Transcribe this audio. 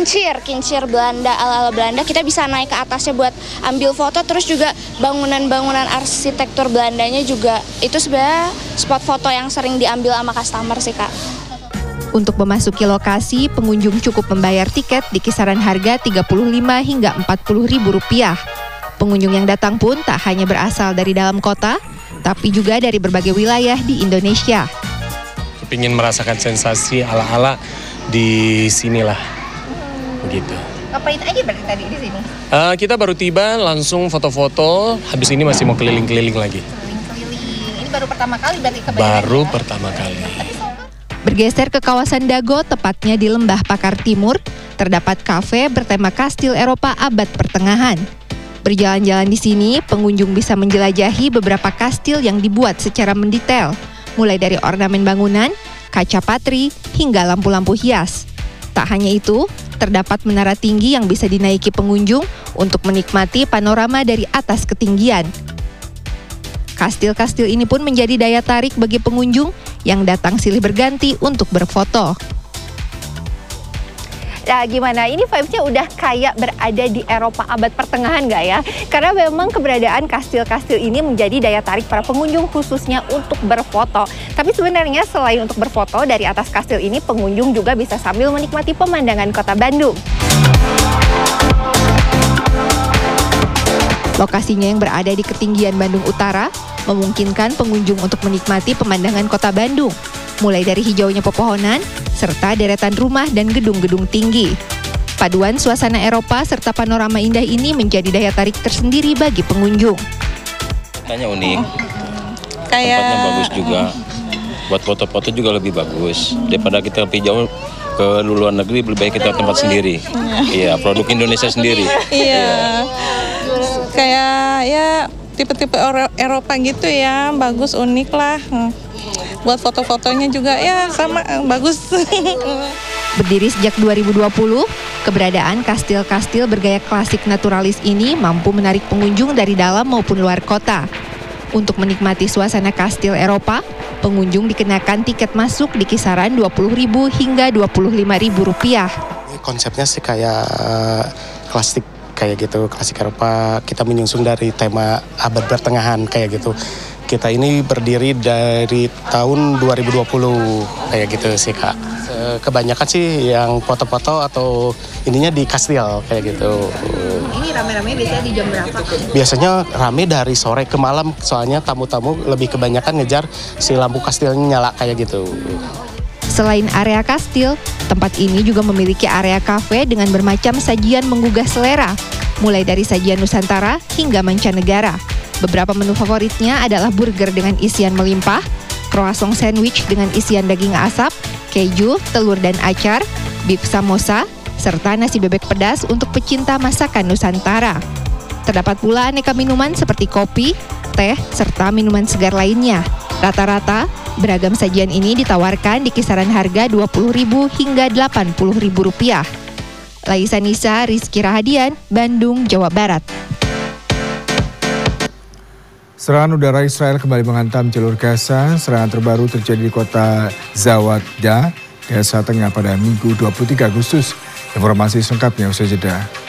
kincir Belanda, ala-ala Belanda. Kita bisa naik ke atasnya buat ambil foto, terus juga bangunan-bangunan arsitektur Belandanya juga. Itu sebenarnya spot foto yang sering diambil sama customer sih, Kak. Untuk memasuki lokasi, pengunjung cukup membayar tiket di kisaran harga Rp35 hingga Rp40.000. Pengunjung yang datang pun tak hanya berasal dari dalam kota, tapi juga dari berbagai wilayah di Indonesia. Ingin merasakan sensasi ala-ala di sinilah, begitu. Ngapain aja berarti tadi di sini? Kita baru tiba, langsung foto-foto. Habis ini masih mau keliling-keliling lagi. Keliling-keliling. Ini baru pertama kali berarti kebayang? Baru pertama kali. Bergeser ke kawasan Dago, tepatnya di Lembah Pakar Timur, terdapat kafe bertema kastil Eropa abad pertengahan. Berjalan-jalan di sini, pengunjung bisa menjelajahi beberapa kastil yang dibuat secara mendetail, mulai dari ornamen bangunan, kaca patri, hingga lampu-lampu hias. Tak hanya itu, terdapat menara tinggi yang bisa dinaiki pengunjung untuk menikmati panorama dari atas ketinggian. Kastil-kastil ini pun menjadi daya tarik bagi pengunjung yang datang silih berganti untuk berfoto. Nah, gimana? Ini vibes-nya udah kayak berada di Eropa abad pertengahan nggak ya? Karena memang keberadaan kastil-kastil ini menjadi daya tarik para pengunjung khususnya untuk berfoto. Tapi sebenarnya selain untuk berfoto, dari atas kastil ini pengunjung juga bisa sambil menikmati pemandangan kota Bandung. Lokasinya yang berada di ketinggian Bandung Utara memungkinkan pengunjung untuk menikmati pemandangan kota Bandung, mulai dari hijaunya pepohonan, serta deretan rumah dan gedung-gedung tinggi. Paduan suasana Eropa serta panorama indah ini menjadi daya tarik tersendiri bagi pengunjung. Kayaknya unik, tempatnya bagus juga, buat foto-foto juga lebih bagus. Daripada kita pergi jauh ke luar negeri, lebih baik kita tempat sendiri. Iya, produk Indonesia sendiri. Iya, kayak ya tipe-tipe Eropa gitu ya, bagus, unik lah. Buat foto-fotonya juga ya sama bagus. Berdiri sejak 2020, keberadaan kastil-kastil bergaya klasik naturalis ini mampu menarik pengunjung dari dalam maupun luar kota. Untuk menikmati suasana kastil Eropa, pengunjung dikenakan tiket masuk di kisaran Rp20.000 hingga Rp25.000. Konsepnya sih kayak klasik kayak gitu, klasik Eropa. Kita menyusun dari tema abad pertengahan kayak gitu. Kita ini berdiri dari tahun 2020 kayak gitu sih, Kak. Kebanyakan sih yang foto-foto atau ininya di kastil kayak gitu. Ini rame-rame biasanya di jam berapa? Biasanya rame dari sore ke malam, soalnya tamu-tamu lebih kebanyakan ngejar si lampu kastilnya nyala kayak gitu. Selain area kastil, tempat ini juga memiliki area kafe dengan bermacam sajian menggugah selera, mulai dari sajian Nusantara hingga mancanegara. Beberapa menu favoritnya adalah burger dengan isian melimpah, croissant sandwich dengan isian daging asap, keju, telur dan acar, beef samosa, serta nasi bebek pedas untuk pecinta masakan Nusantara. Terdapat pula aneka minuman seperti kopi, teh, serta minuman segar lainnya. Rata-rata, beragam sajian ini ditawarkan di kisaran harga Rp20.000 hingga Rp80.000. Laisa Nisa, Rizky Rahadian, Bandung, Jawa Barat. Serangan udara Israel kembali menghantam jalur Gaza. Serangan terbaru terjadi di kota Zawadda, Gaza Tengah pada Minggu 23 Agustus. Informasi selengkapnya usai jeda.